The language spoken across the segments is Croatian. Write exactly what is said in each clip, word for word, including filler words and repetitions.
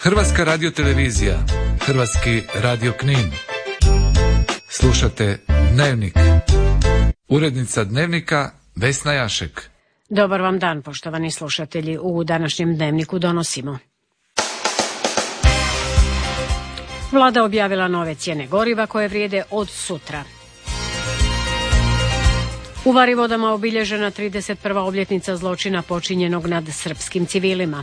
Hrvatska radiotelevizija, Hrvatski radio Knin. Slušate Dnevnik. Urednica Dnevnika Vesna Jašek. Dobar vam dan, poštovani slušatelji. U današnjem Dnevniku donosimo: Vlada objavila nove cijene goriva koje vrijede od sutra. U Varivodama obilježena trideset prva obljetnica zločina počinjenog nad srpskim civilima.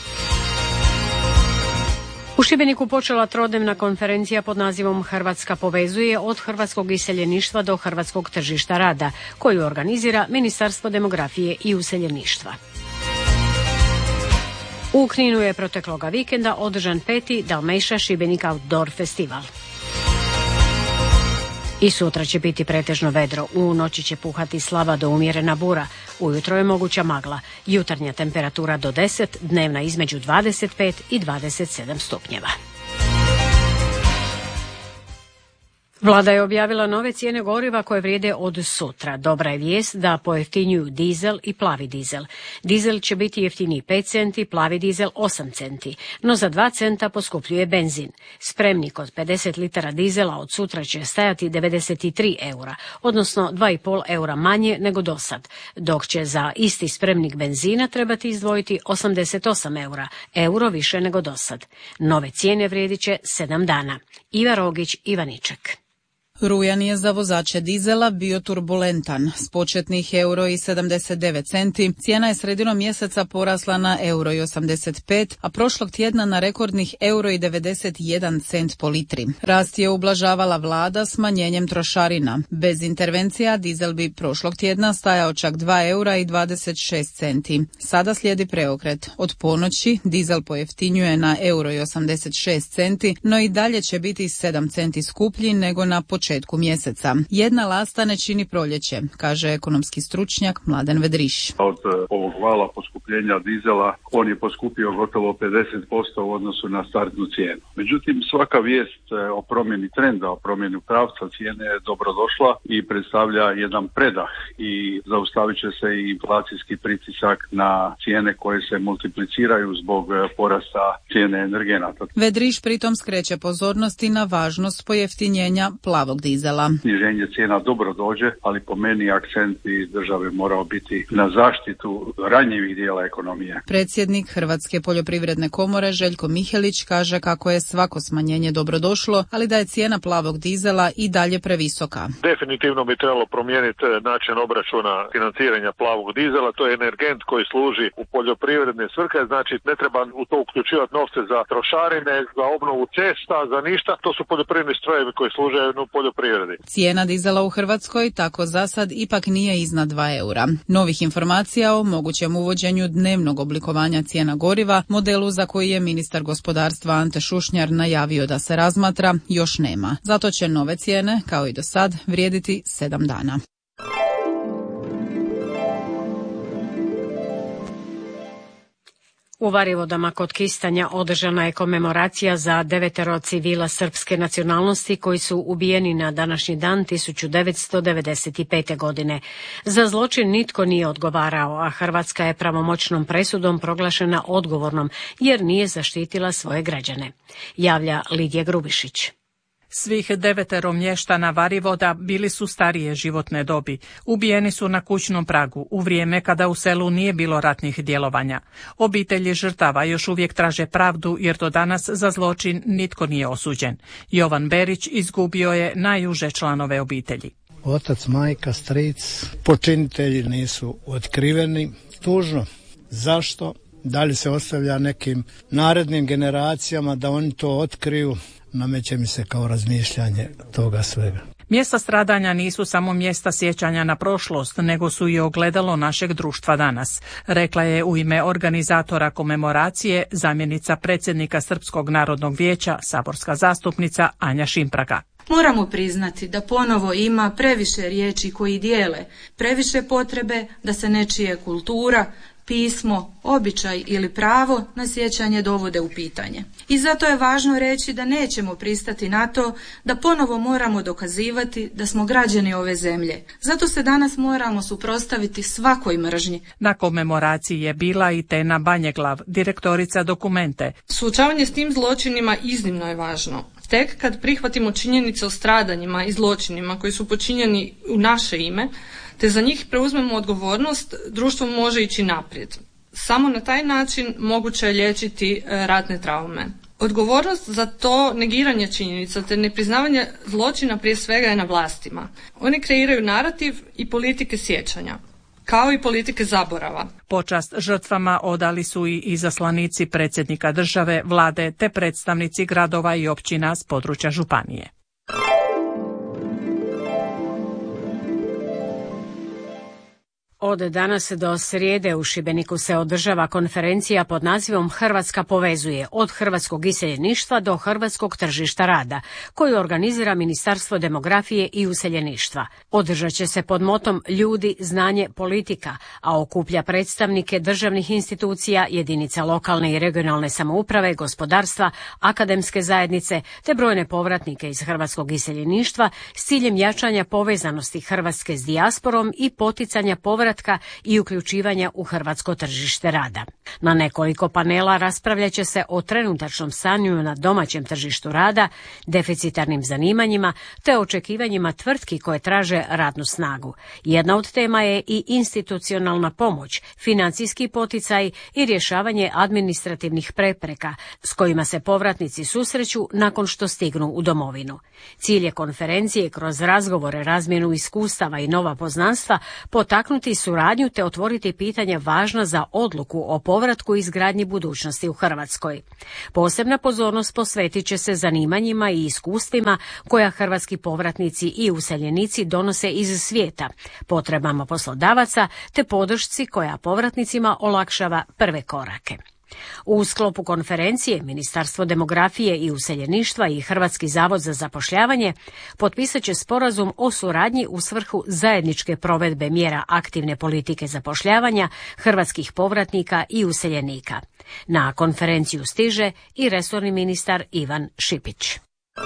U Šibeniku počela trodnevna konferencija pod nazivom Hrvatska povezuje, od hrvatskog iseljeništva do hrvatskog tržišta rada, koju organizira Ministarstvo demografije i useljeništva. U Kninu je protekloga vikenda održan peti Dalmatia Šibenik Outdoor Festival. I sutra će biti pretežno vedro, u noći će puhati slaba do umjerena bura, ujutro je moguća magla, jutarnja temperatura do deset, dnevna između dvadeset pet i dvadeset sedam stupnjeva. Vlada je objavila nove cijene goriva koje vrijede od sutra. Dobra je vijest da pojeftinjuju dizel i plavi dizel. Dizel će biti jeftiniji pet centi, plavi dizel osam centi, no za dva centa poskupljuje benzin. Spremnik od pedeset litara dizela od sutra će stajati devedeset tri eura, odnosno dva i pol eura manje nego dosad, dok će za isti spremnik benzina trebati izdvojiti osamdeset osam eura, euro više nego dosad. Nove cijene vrijedit će sedam dana. Iva Rogić, Ivaniček. Rujan je za vozače dizela bio turbulentan. S početnih euro i sedamdeset devet centi cijena je sredinom mjeseca porasla na euro i osamdeset pet, a prošlog tjedna na rekordnih euro i devedeset jedan cent po litri. Rast je ublažavala vlada smanjenjem trošarina. Bez intervencija dizel bi prošlog tjedna stajao čak dva eura i dvadeset šest centi. Sada slijedi preokret. Od ponoći dizel pojeftinjuje na euro i osamdeset šest centi, no i dalje će biti sedam centi skuplji nego na početku početku mjeseca. Jedna lasta ne čini proljeće, kaže ekonomski stručnjak Mladen Vedriš. Od ovog vala poskupljenja dizela on je poskupio gotovo pedeset posto u odnosu na startnu cijenu. Međutim, svaka vijest o promjeni trenda, o promjeni pravca cijene je dobrodošla i predstavlja jedan predah i zaustavit će se i inflacijski pritisak na cijene koje se multipliciraju zbog porasta cijene energenata. Vedriš pritom skreće pozornosti na važnost pojeftinjenja plavog dizela. Sniženje cijena dobro dođe, ali po meni akcent i države morao biti na zaštitu ranjivih dijela ekonomije. Predsjednik Hrvatske poljoprivredne komore Željko Mihelić kaže kako je svako smanjenje dobrodošlo, ali da je cijena plavog dizela i dalje previsoka. Definitivno bi trebalo promijeniti način obračuna financiranja plavog dizela. To je energent koji služi u poljoprivredne svrhe, znači ne treba u to uključivati novce za trošarine, za obnovu cesta, za ništa. To su poljoprivredni strojevi koji služe u poljoprivredi. Cijena dizela u Hrvatskoj tako za sad ipak nije iznad dva eura. Novih informacija o mogućem uvođenju dnevnog oblikovanja cijena goriva, modelu za koji je ministar gospodarstva Ante Šušnjar najavio da se razmatra, još nema. Zato će nove cijene, kao i do sad, vrijediti sedam dana. U Varivodama kod Kistanja održana je komemoracija za devetero civila srpske nacionalnosti koji su ubijeni na današnji dan tisuću devetsto devedeset pete. godine. Za zločin nitko nije odgovarao, a Hrvatska je pravomoćnom presudom proglašena odgovornom jer nije zaštitila svoje građane. Javlja Lidija Grubišić. Svih devetero mještana Varivoda bili su starije životne dobi. Ubijeni su na kućnom pragu, u vrijeme kada u selu nije bilo ratnih djelovanja. Obitelji žrtava još uvijek traže pravdu jer do danas za zločin nitko nije osuđen. Jovan Berić izgubio je najuže članove obitelji. Otac, majka, stric, počinitelji nisu otkriveni. Tužno. Zašto? Da li se ostavlja nekim narednim generacijama da oni to otkriju? Nameće mi se kao razmišljanje toga svega. Mjesta stradanja nisu samo mjesta sjećanja na prošlost, nego su i ogledalo našeg društva danas, rekla je u ime organizatora komemoracije zamjenica predsjednika Srpskog narodnog vijeća, saborska zastupnica Anja Šimpraga. Moramo priznati da ponovo ima previše riječi koji dijele, previše potrebe da se nečije kultura, pismo, običaj ili pravo na sjećanje dovode u pitanje. I zato je važno reći da nećemo pristati na to da ponovo moramo dokazivati da smo građani ove zemlje. Zato se danas moramo suprotstaviti svakoj mržnji. Na komemoraciji je bila i Tena Banjeglav, direktorica Dokumente. Suočavanje s tim zločinima iznimno je važno. Tek kad prihvatimo činjenice o stradanjima i zločinima koji su počinjeni u naše ime, te za njih preuzmemo odgovornost, društvo može ići naprijed. Samo na taj način moguće je liječiti ratne traume. Odgovornost za to negiranje činjenica te nepriznavanje zločina prije svega je na vlastima. Oni kreiraju narativ i politike sjećanja, kao i politike zaborava. Počast žrtvama odali su i izaslanici predsjednika države, vlade te predstavnici gradova i općina s područja županije. Od danas do srijede u Šibeniku se održava konferencija pod nazivom Hrvatska povezuje, od hrvatskog iseljeništva do hrvatskog tržišta rada, koju organizira Ministarstvo demografije i useljeništva. Održat će se pod motom Ljudi, znanje, politika, a okuplja predstavnike državnih institucija, jedinica lokalne i regionalne samouprave, gospodarstva, akademske zajednice te brojne povratnike iz hrvatskog iseljeništva s ciljem jačanja povezanosti Hrvatske s dijasporom i poticanja povratka i uključivanja u hrvatsko tržište rada. Na nekoliko panela raspravljat će se o trenutačnom stanju na domaćem tržištu rada, deficitarnim zanimanjima te očekivanjima tvrtki koje traže radnu snagu. Jedna od tema je i institucionalna pomoć, financijski poticaj i rješavanje administrativnih prepreka s kojima se povratnici susreću nakon što stignu u domovinu. Cilj je konferencije kroz razgovore, razmjenu iskustava i nova poznanstva potaknuti suradnju te otvoriti pitanja važna za odluku o povratku i izgradnji budućnosti u Hrvatskoj. Posebna pozornost posvetit će se zanimanjima i iskustvima koja hrvatski povratnici i useljenici donose iz svijeta, potrebama poslodavaca te podršci koja povratnicima olakšava prve korake. U sklopu konferencije Ministarstvo demografije i useljeništva i Hrvatski zavod za zapošljavanje potpisat će sporazum o suradnji u svrhu zajedničke provedbe mjera aktivne politike zapošljavanja hrvatskih povratnika i useljenika. Na konferenciju stiže i resorni ministar Ivan Šipić.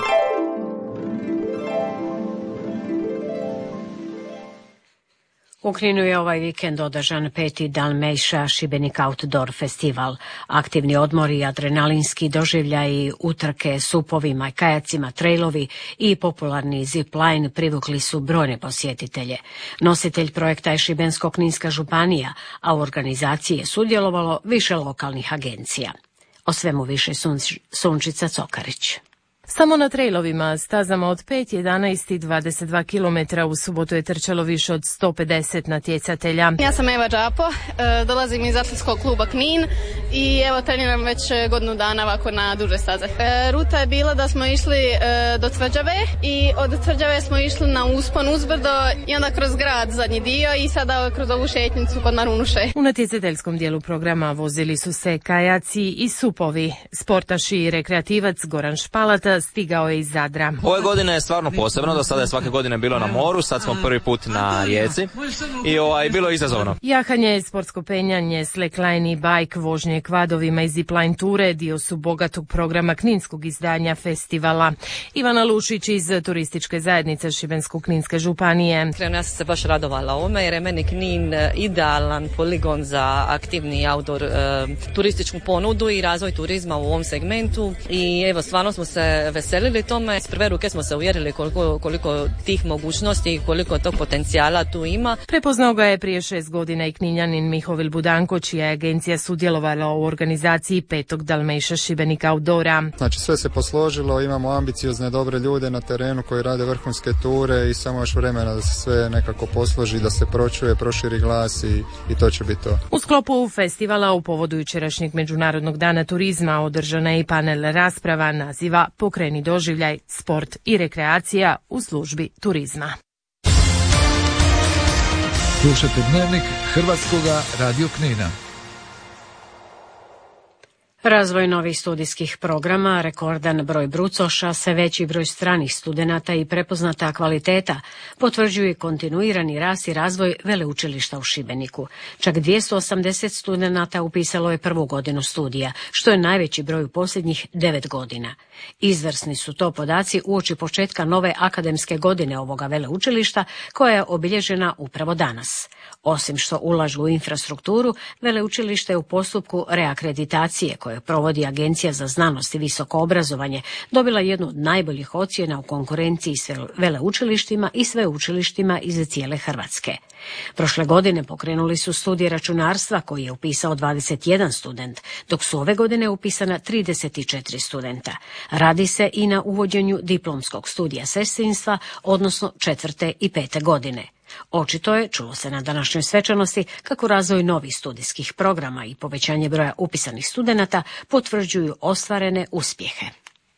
U Kninu je ovaj vikend održan peti Dalmejša Šibenik Outdoor Festival. Aktivni odmori, adrenalinski doživljaji, utrke, supovima, kajacima, trailovi i popularni zipline privukli su brojne posjetitelje. Nositelj projekta je Šibensko-kninska županija, a u organizaciji je sudjelovalo više lokalnih agencija. O svemu više Sunčica Cokarić. Samo na trailovima, stazama od pet, jedanaest i dvadeset dva kilometra u subotu je trčalo više od sto pedeset natjecatelja. Ja sam Eva Đapo, dolazim iz atletskog kluba Knin i evo treniram već godinu dana ovako na duže staze. Ruta je bila da smo išli do Tvrđave i od Tvrđave smo išli na uspon uzbrdo i onda kroz grad zadnji dio i sada kroz ovu šetnicu kod Marunuše. U natjecateljskom dijelu programa vozili su se kajaci i supovi. Sportaš i rekreativac Goran Špalata stigao je iz Zadra. Ove godine je stvarno posebno, do sada je svake godine bilo na moru, sad smo prvi put na rijeci i ovaj, bilo je izazovno. Jahanje, sportsko penjanje, slackline i bike, vožnje kvadovima i zipline ture dio su bogatog programa kninskog izdanja festivala. Ivana Lušić iz turističke zajednice Šibensko-kninske županije. Ja sam se baš radovala ovome jer je meni Knin idealan poligon za aktivni outdoor e, turističku ponudu i razvoj turizma u ovom segmentu i evo stvarno smo se veselili tome. S prve ruke smo se uvjerili koliko, koliko tih mogućnosti i koliko tog potencijala tu ima. Prepoznao ga je prije šest godina i Kninjanin Mihovil Budanko, čija je agencija sudjelovala u organizaciji petog Dalmejša Šibenik Outdoora. Znači sve se posložilo, imamo ambiciozne dobre ljude na terenu koji rade vrhunske ture i samo još vremena da se sve nekako posloži, da se pročuje, proširi glas i, i to će biti to. U sklopu festivala u povodu jučerašnjeg Međunarodnog dana turizma održana je i panel rasprava naziva Pokreni doživljaj, sport i rekreacija u službi turizma. Slušate dnevnik Hrvatskoga radio Knina. Razvoj novih studijskih programa, rekordan broj brucoša, sve veći broj stranih studenata i prepoznata kvaliteta potvrđuje kontinuirani rast i razvoj veleučilišta u Šibeniku. Čak dvjesto osamdeset studenata upisalo je prvu godinu studija, što je najveći broj u posljednjih devet godina. Izvrsni su to podaci uoči početka nove akademske godine ovoga veleučilišta, koja je obilježena upravo danas. Osim što ulažu u infrastrukturu, veleučilište je u postupku reakreditacije koje provodi Agencija za znanost i visoko obrazovanje, dobila jednu od najboljih ocjena u konkurenciji s veleučilištima i sveučilištima iz cijele Hrvatske. Prošle godine pokrenuli su studij računarstva koji je upisao dvadeset jedan student, dok su ove godine upisana trideset četiri studenta. Radi se i na uvođenju diplomskog studija sestrinstva, odnosno četvrte i pete godine. Očito je, čulo se na današnjoj svečanosti, kako razvoj novih studijskih programa i povećanje broja upisanih studenata potvrđuju ostvarene uspjehe.